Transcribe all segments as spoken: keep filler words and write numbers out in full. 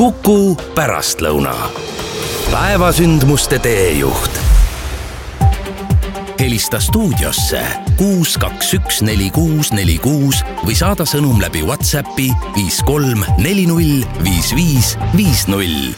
Kuku pärastlõuna. Päevasündmuste teejuht. Helista stuudiosse kuus kaks üks neli kuus neli kuus või saada sõnum läbi WhatsAppi viis kolm neli null viis viis viis null.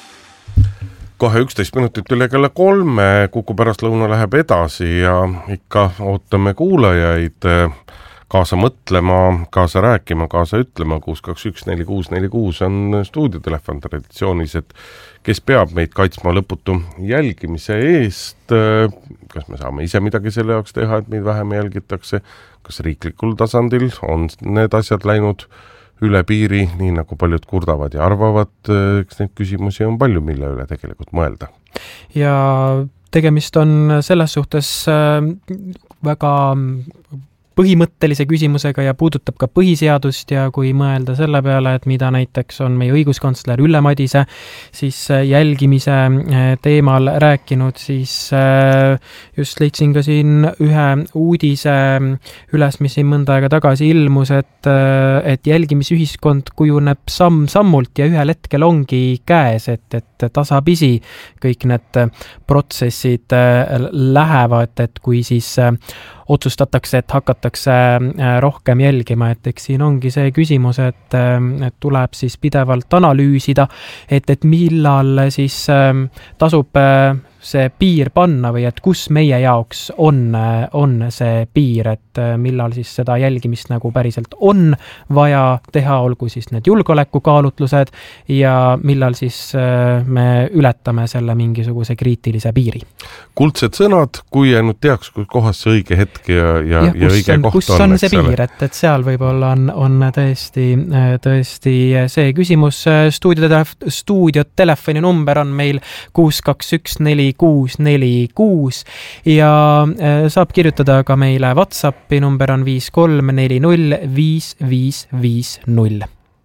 Kohe üksteist minutit üle kella kolme, Kuku pärastlõuna läheb edasi ja ikka ootame kuulajaid kaasa mõtlema, kaasa rääkima, kaasa ütlema. kuus kaks üks neli kuus neli kuus on stuudiotelefon traditsioonis, et kes peab meid kaitsma lõputu jälgimise eest. Kas me saame ise midagi selle jaoks teha, et meid vähem jälgitakse? Kas riiklikul tasandil on need asjad läinud üle piiri, nii nagu paljud kurdavad ja arvavad? Eks neid küsimusi on palju, mille üle tegelikult mõelda. Ja tegemist on selles suhtes väga põhimõttelise küsimusega ja puudutab ka põhiseadust ja kui mõelda selle peale, et mida näiteks on meie õiguskantsler Ülle Madise siis jälgimise teemal rääkinud, siis just leidsin ka siin ühe uudise üles, mis siin mõnda aega tagasi ilmus, et, et jälgimisühiskond kujuneb samm-sammult ja ühel hetkel ongi käes, et, et tasapisi kõik need protsessid lähevad, et kui siis otsustatakse, et hakatakse rohkem jälgima, et eks siin ongi see küsimus, et, et tuleb siis pidevalt analüüsida, et, et millal siis tasub see piir panna või et kus meie jaoks on, on see piir, et millal siis seda jälgimist nagu päriselt on vaja teha, olgu siis need julgeolekukaalutlused ja millal siis me ületame selle mingisuguse kriitilise piiri. Kuldsed sõnad, kui ainult teaks, kus kohas see õige hetk ja, ja, ja, ja õige on, koht kus on. Kus on see piir, et, et seal võib-olla on, on tõesti, tõesti see küsimus. Stuudio telefoni number on meil kuus kaks üks neli kuus neli kuus ja saab kirjutada ka meile WhatsAppi, number on viis kolm neli null viis viis viis null.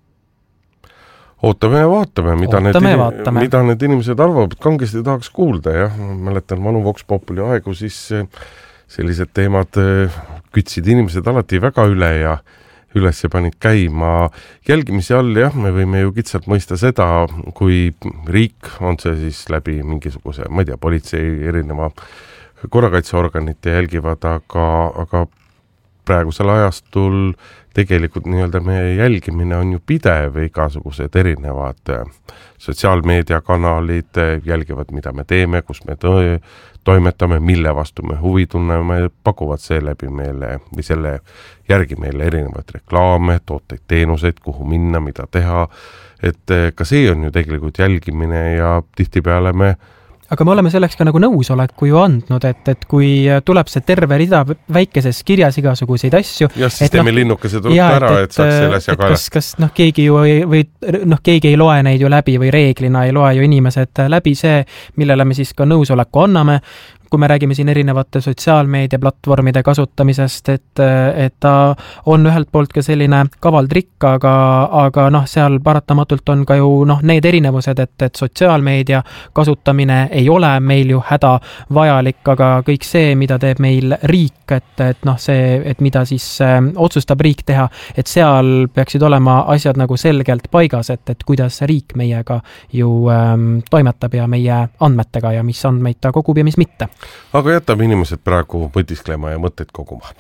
Ootame ja vaatame, mida, Ootame need, vaatame. mida need inimesed arvavad. Kangesti tahaks kuulda, jah. Mäletan vanu Vox Populi aegu, siis sellised teemad kütsid inimesed alati väga üle ja üles ja panid käima. Jälgimise all, jah, me võime ju kitsalt mõista seda, kui riik on see siis läbi mingisuguse, ma ei tea, politsei erineva korrakaitseorganite jälgivad, aga, aga praegusel ajastul tegelikult nii-öelda meie jälgimine on ju pidev, igasugused erinevad sotsiaalmeediakanalid jälgivad, mida me teeme, kus me tõe, toimetame, mille vastu me huvi tunneme, pakuvad seeläbi meile või selle järgi meile erinevaid reklaame, tooteid, teenuseid, kuhu minna, mida teha. Et ka see on ju tegelikult jälgimine ja tihtipeale me aga me oleme selleks ka nagu nõusoleku ju andnud, et, et kui tuleb see terve rida väikeses kirjas igasuguseid asju. Ja siis teeme no, linnukese tuleb ja, ära, et, et saaks selle asja ka. Kas, kas noh, keegi ju ei, või, noh, keegi ei loe neid ju läbi või reeglina ei loe ju inimesed läbi see, millele me siis ka nõusoleku anname. Kui me räägime siin erinevate sotsiaalmeedia platvormide kasutamisest, et, et ta on ühelt poolt ka selline kaval trikk, aga, aga noh, seal paratamatult on ka ju noh, need erinevused, et, et sotsiaalmeedia kasutamine ei ole meil ju häda vajalik, aga kõik see, mida teeb meil riik, et, et noh, see, et mida siis äh, otsustab riik teha, et seal peaksid olema asjad nagu selgelt paigas, et, et kuidas riik meiega ju ähm, toimetab ja meie andmetega ja mis andmeid ta kogub ja mis mitte. Aga jätab inimesed praegu mõtisklema ja mõtteid koguma.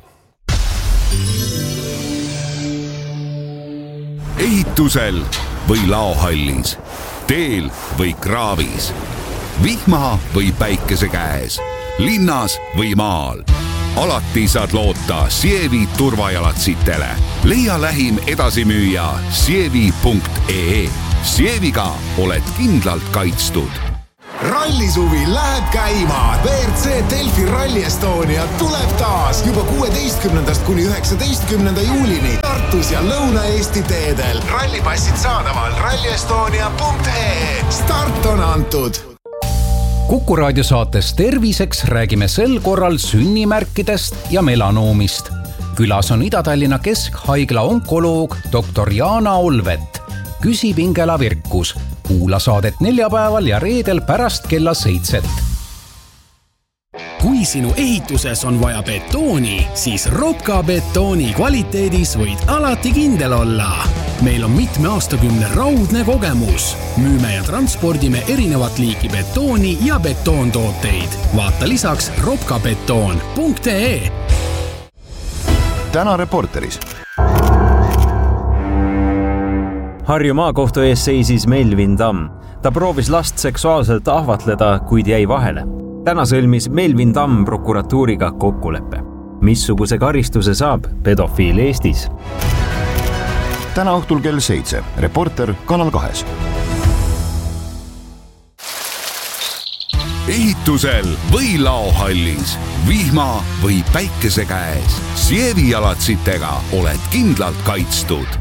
Ehitusel või laohallis, teel või kraavis, vihma või päikese käes, linnas või maal. Alati saad loota Sievi turvajalatsitele. Leia lähim edasimüüja sievi punkt ee. Sieviga oled kindlalt kaitstud. Rallisuvi läheb käima. V R C Delfi Rally Estonia tuleb taas juba kuueteistkümnendast kuni üheksateistkümnenda juulini Tartus ja Lõuna-Eesti teedel. Rallipassid saadaval ralli estonia punkt ee. Start on antud. Kuku raadiosaates Terviseks räägime sel korral sünnimärkidest ja melanoomist. Külas on Ida-Tallinna Keskhaigla onkoloog doktor Jaana Olvet. Küsib Ingela Virkus. Kuula saadet neljapäeval ja reedel pärast kella seitset. Kui sinu ehituses on vaja betooni, siis Ropka betooni kvaliteedis võid alati kindel olla. meil on mitme aastakümne raudne kogemus. Müüme ja transpordime erinevat liiki betooni ja betoontooteid. Vaata lisaks ropkabetoon punkt ee. Täna Reporteris. Harju maakohtu ees seisis Melvin Tamm. Ta proovis last seksuaalselt ahvatleda, kuid jäi vahele. Täna sõlmis Melvin Tamm prokuratuuriga kokkuleppe. Missuguse karistuse saab pedofiil Eestis? Täna õhtul kell seitse. Reporter Kanal kahes. Ehitusel või laohallis, vihma või päikese käes. Sievi-jalatsitega oled kindlalt kaitstud.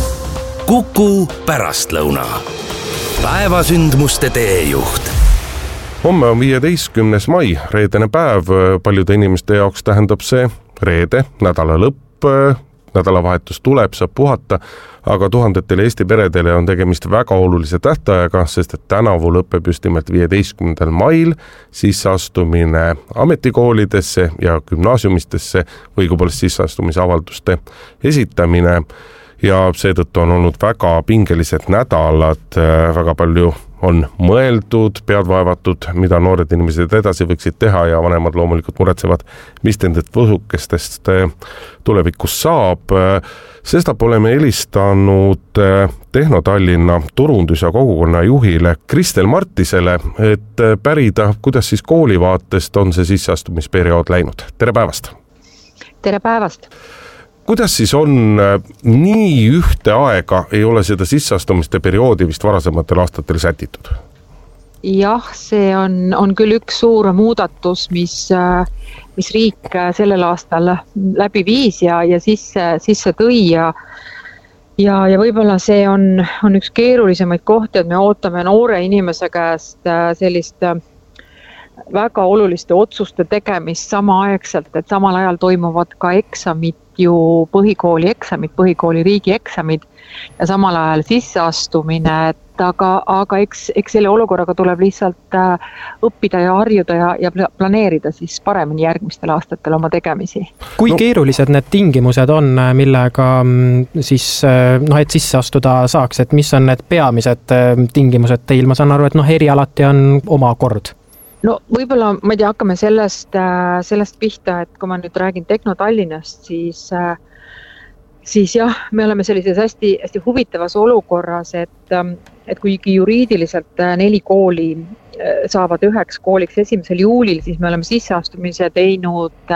Kuku pärastlõuna. Päevasündmuste teejuht. Homme on viieteistkümnes mai, reedene päev. Paljude inimeste jaoks tähendab see reede, nädala lõpp, nädalavahetus tuleb, saab puhata, aga tuhandetele Eesti peredele on tegemist väga olulise tähtajaga, sest et tänavu lõpeb just nimelt viieteistkümnendal mail sisseastumine ametikoolidesse ja gümnaasiumistesse või kui poolest sisseastumise avalduste esitamine ja seetõttu on olnud väga pingelised nädalad, väga palju on mõeldud, pead vaevatud, mida noored inimesed edasi võiksid teha ja vanemad loomulikult muretsevad, mis nendest võsukestest tulevikus saab. Sestap oleme helistanud Tehno Tallinna turundus- ja kogukonna juhile Kristel Martisele, et pärida, kuidas siis koolivaatest on see sisseastumisperiood läinud. Tere päevast! Tere päevast! Kuidas siis on nii ühte aega, ei ole seda sisseastumiste perioodi vist varasematel aastatel sätitud? Jah, see on, on küll üks suur muudatus, mis, mis riik sellel aastal läbi viis ja, ja sisse, sisse tõi ja, ja, ja võib-olla see on, on üks keerulisemaid kohti, et me ootame noore inimese käest sellist väga oluliste otsuste tegemist samaaegselt, et samal ajal toimuvad ka eksamid, ju põhikooli eksamid, põhikooli riigi eksamid ja samal ajal sisseastumine, et aga, aga eks, eks selle olukorraga tuleb lihtsalt õppida ja harjuda ja, ja planeerida siis paremini järgmistel aastatel oma tegemisi. Kui no. keerulised need tingimused on, millega siis, noh, et sisse astuda saaks, et mis on need peamised tingimused teil? Ma saan aru, et noh, erialati on oma kord. No võib-olla, ma ei tea, hakkame sellest, sellest pihta, et kui ma nüüd räägin Tehno Tallinnast, siis, siis jah, me oleme sellises hästi, hästi huvitavas olukorras, et, et kuigi juriidiliselt neli kooli saavad üheks kooliks esimesel juulil, siis me oleme sisseastumise teinud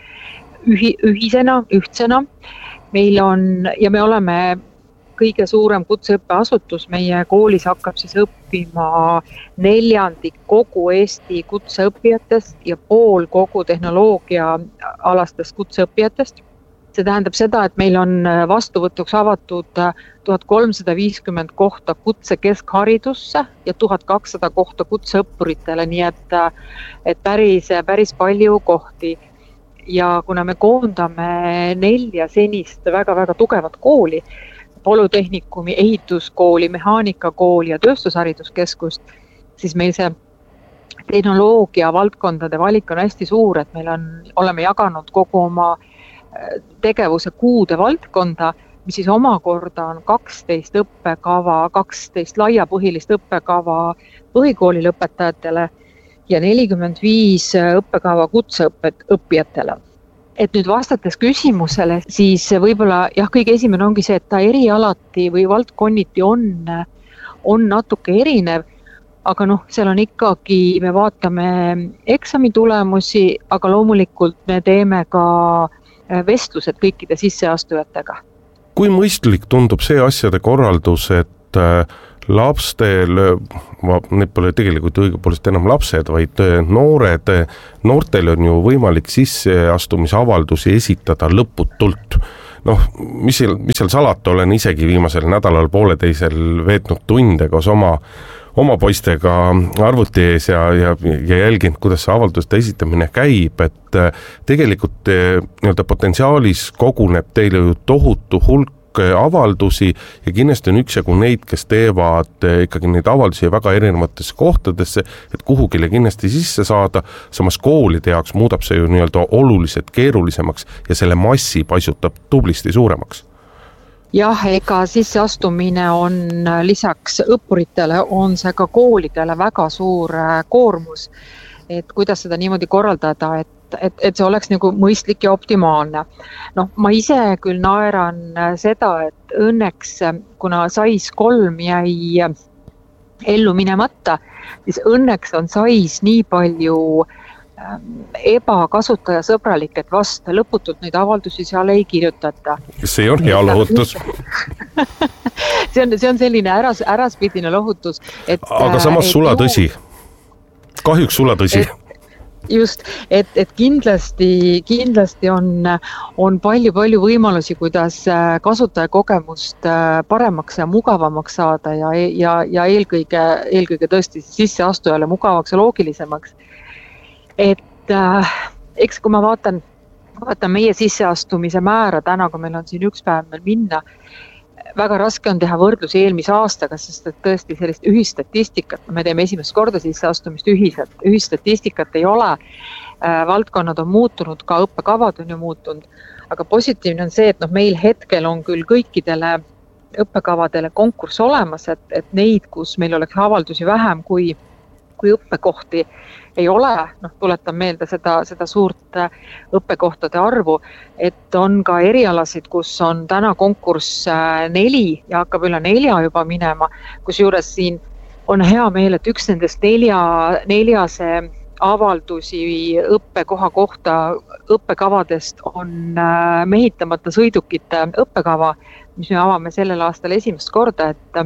ühi, ühisena, ühtsena. Meil on, ja me oleme kõige suurem kutseõppeasutus, meie koolis hakkab siis õppima neljandik kogu Eesti kutseõppijatest ja pool kogu tehnoloogia alastest kutseõppijatest. See tähendab seda, et meil on vastuvõtuks avatud tuhat kolmsada viiskümmend kohta kutse keskharidusse ja tuhat kakssada kohta kutseõppuritele, nii et, et päris, päris palju kohti. Ja kuna me koondame nelja senist väga-väga tugevat kooli, polütehnikumi, ehituskooli, mehaanikakooli ja tööstushariduskeskust, siis meil see tehnoloogia valdkondade valik on hästi suur, et meil on, oleme jaganud kogu oma tegevuse kuude valdkonda, mis siis omakorda on kaksteist õppekava, kaksteist laiapõhilist õppekava põhikooli lõpetajatele ja nelikümmend viis õppekava kutseõppijatele. Et nüüd vastates küsimusele, siis võib-olla jah, kõige esimene ongi see, et ta erialati või valdkonniti on, on natuke erinev, aga noh, seal on ikkagi, me vaatame eksami tulemusi, aga loomulikult me teeme ka vestlused kõikide sisseastujatega. Kui mõistlik tundub see asjade korraldus, et lapstel, need pole tegelikult õigupoolest enam lapsed, vaid noored, noortel on ju võimalik sisseastumisavaldusi esitada lõputult. Noh, mis seal, mis seal salata, olen isegi viimasel nädalal pooleteisel veetnud tunde koos oma, oma poistega arvuti ees ja, ja, ja jälginud, kuidas see avalduste esitamine käib, et tegelikult nii-öelda potentsiaalis koguneb teile ju tohutu hulk avaldusi ja kindlasti on üksjagu neid, kes teevad ikkagi neid avaldusi väga erinevatesse kohtadesse, et kuhugile kindlasti sisse saada, samas koolide jaoks muudab see ju nii-öelda oluliselt keerulisemaks ja selle massi paisutab tublisti suuremaks. jah, ega sisseastumine on lisaks õppuritele, on see ka koolidele väga suur koormus, et kuidas seda niimoodi korraldada, et, et, et see oleks nagu mõistlik ja optimaalne. Noh, ma ise küll naeran seda, et õnneks, kuna sais kolm jäi ellu minemata, siis õnneks on sais nii palju ebakasutajasõbralik, et vast lõputult neid avaldusi seal ei kirjutata. See on hea lohutus. see, on, see on selline äras, äraspidine lohutus. Et, aga samas et, sula tõsi. Kahjuks sula tõsi. Just, et, et kindlasti, kindlasti on, on palju-palju võimalusi, kuidas kasutajakogemust paremaks ja mugavamaks saada ja, ja, ja eelkõige, eelkõige tõesti sisseastujale mugavaks ja loogilisemaks. Et äh, eks kui ma vaatan, vaatan meie sisseastumise määra täna, kui meil on siin üks päev meil minna, väga raske on teha võrdlusi eelmise aastaga, sest et tõesti sellist ühistatistikat, me teeme esimest korda sisseastumist ühiselt, ühistatistikat ei ole, äh, valdkonnad on muutunud, ka õppekavad on ju muutunud, aga positiivne on see, et noh, meil hetkel on küll kõikidele õppekavadele konkurss olemas, et, et neid, kus meil oleks avaldusi vähem kui, kui õppekohti, ei ole, noh, tuletan meelde seda, seda suurt õppekohtade arvu, et on ka erialasid, kus on täna konkurss neli ja hakkab üle nelja juba minema, kus juures siin on hea meel, et üks nendest nelja, neljase avaldusi õppekoha kohta õppekavadest on mehitamata sõidukite õppekava, mis me avame sellel aastal esimest korda, et,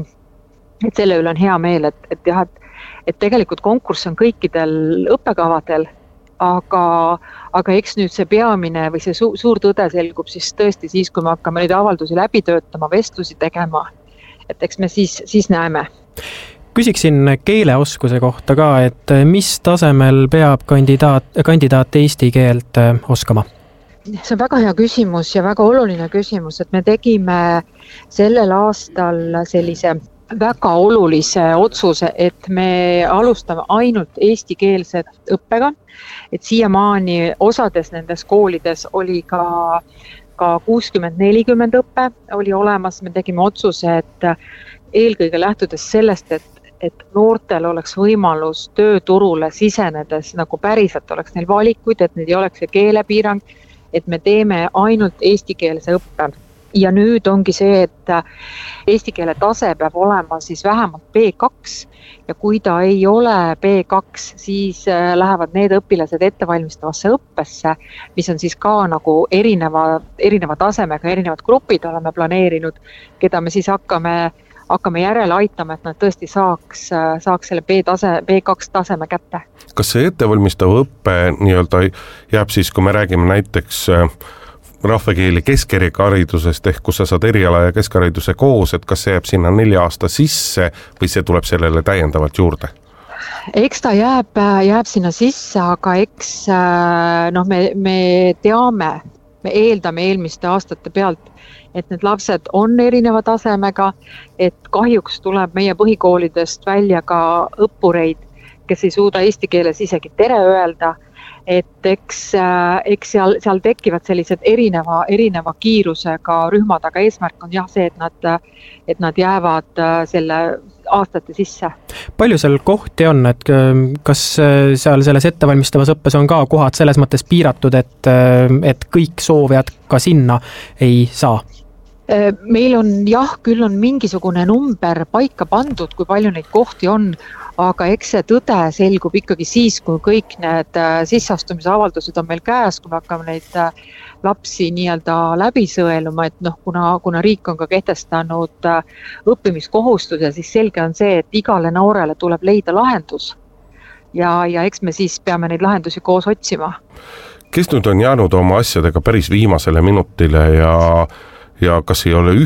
et selle üle on hea meel, et, et jah, et et tegelikult konkurss on kõikidel õppekavadel, aga, aga eks nüüd see peamine või see su- suur tõde selgub siis tõesti siis, kui me hakkame neid avaldusi läbi töötama, vestlusi tegema, et eks me siis, siis näeme. Küsiksin keeleoskuse kohta ka, et mis tasemel peab kandidaat, kandidaat eesti keelt oskama? See on väga hea küsimus ja väga oluline küsimus, et me tegime sellel aastal sellise väga olulise otsuse, et me alustame ainult eestikeelset õppega, et siiamaani osades nendes koolides oli ka, ka kuuskümmend nelikümmend õppe oli olemas, me tegime otsuse, et eelkõige lähtudes sellest, et, et noortel oleks võimalus tööturule sisenedes, nagu päriselt oleks neil valikuid, et need ei oleks see keelepiirang, et me teeme ainult eestikeelse õppe. Ja nüüd ongi see, et eesti keele tase peab olema siis vähemalt B kaks ja kui ta ei ole B kaks, siis lähevad need õpilased ettevalmistavasse õppesse, mis on siis ka nagu erineva, erineva tasemega, erinevad grupid oleme planeerinud, keda me siis hakkame, hakkame järele aitama, et nad tõesti saaks, saaks selle B, tase, B kaks taseme kätte. Kas see ettevalmistav õppe nii-öelda jääb siis, kui me räägime näiteks rahvakeeli keskharidusest ehk kus sa saad eriala ja keskhariduse koos, et kas see jääb sinna nelja aasta sisse või see tuleb sellele täiendavalt juurde? Eks ta jääb, jääb sinna sisse, aga eks noh, me, me teame, me eeldame eelmiste aastate pealt, et need lapsed on erineva tasemega, et kahjuks tuleb meie põhikoolidest välja ka õppureid, kes ei suuda eesti keeles isegi tere öelda, et eks, eks seal, seal tekivad sellised erineva, erineva kiirusega rühmad, aga eesmärk on jah see, et nad, et nad jäävad selle aastate sisse. Palju seal kohti on, et kas seal selles ettevalmistavas õppes on ka kohad selles mõttes piiratud, et, et kõik soovijad ka sinna ei saa? Meil on jah, küll on mingisugune number paika pandud, kui palju neid kohti on, aga eks see tõde selgub ikkagi siis, kui kõik need sisseastumise avaldused on meil käes, kui me hakkame neid lapsi nii-öelda läbi sõeluma, et noh, kuna, kuna riik on ka kehtestanud õppimiskohustuse, siis selge on see, et igale noorele tuleb leida lahendus ja, ja eks me siis peame neid lahendusi koos otsima. Kes nüüd on jäänud oma asjadega päris viimasele minutile ja ja kas ei ole